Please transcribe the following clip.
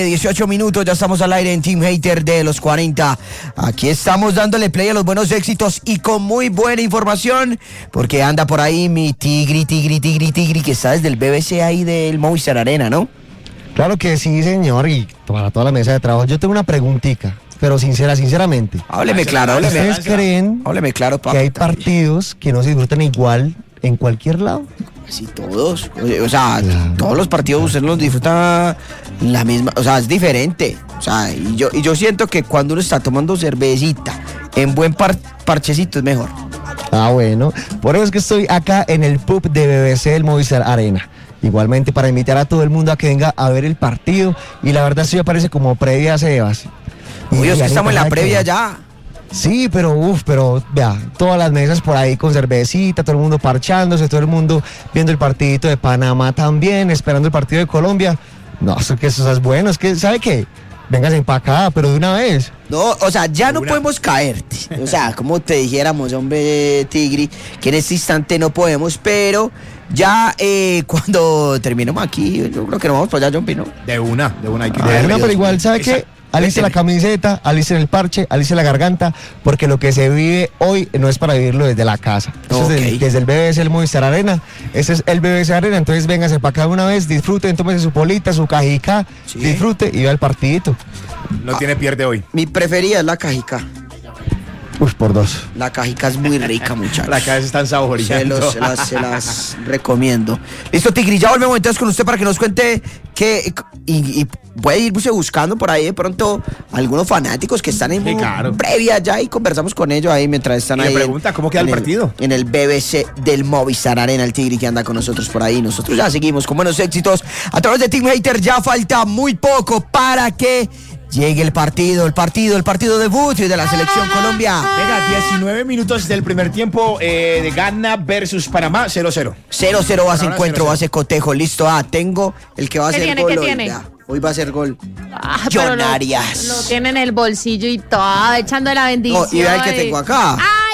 18 minutos, ya estamos al aire en Team Hater de los 40. Aquí estamos dándole play a los buenos éxitos y con muy buena información, porque anda por ahí mi Tigri, que está desde el BBC ahí del Movistar Arena, ¿no? Claro que sí, señor, y para toda la mesa de trabajo. Yo tengo una preguntica, pero sinceramente. Hábleme claro, ¿Ustedes creen papi, que hay partidos que no se disfrutan igual en cualquier lado? Sí, todos. O sea, todos los partidos usted los disfruta la misma. O sea, es diferente. O sea, y yo siento que cuando uno está tomando cervecita en buen parchecito es mejor. Ah, bueno. Por eso es que estoy acá en el pub de BBC del Movistar Arena. Igualmente para invitar a todo el mundo a que venga a ver el partido. Y la verdad, esto ya parece como previa, Sebas. Uy, es que estamos en la previa ya. Sí, pero vea, todas las mesas por ahí con cervecita, todo el mundo parchándose, todo el mundo viendo el partidito de Panamá también, esperando el partido de Colombia. No, eso es bueno, es que, ¿sabe qué? Véngase para acá, pero de una vez. No, o sea, ya no podemos caerte. O sea, como te dijéramos, hombre, Tigri, que en este instante no podemos, pero ya cuando terminemos aquí, yo creo que nos vamos para allá, Jumpy, ¿no? De una hay que pero igual, ¿sabe qué? Alice la camiseta, alice el parche, alice la garganta, porque lo que se vive hoy no es para vivirlo desde la casa. Eso es desde el BBC, el Movistar Arena. Ese es el BBC Arena, entonces véngase para acá una vez, disfruten, tómese su polita, su cajica, disfrute y vea el partidito. No tiene pierde hoy. Mi preferida es la cajica. Uy, por dos. La cajica es muy rica, muchachos. La cabeza están saboreando. Se las recomiendo. Listo, Tigri, ya volvemos entonces con usted para que nos cuente qué. Y puede irse buscando por ahí de pronto algunos fanáticos que están en previa ya y conversamos con ellos ahí mientras están ahí. Me pregunta cómo queda el partido. En el BBC del Movistar Arena, el Tigri que anda con nosotros por ahí. Nosotros ya seguimos con buenos éxitos a través de Team Hater. Ya falta muy poco para que llegue el partido debut de la selección Colombia. Venga, 19 minutos del primer tiempo de Ghana versus Panamá, 0-0. 0-0 va a ser encuentro, va a ser cotejo. Listo, tengo el que va a hacer gol hoy. Hoy va a ser gol. John Arias. Lo tiene en el bolsillo y todo, echando la bendición. No, y vea el que tengo acá.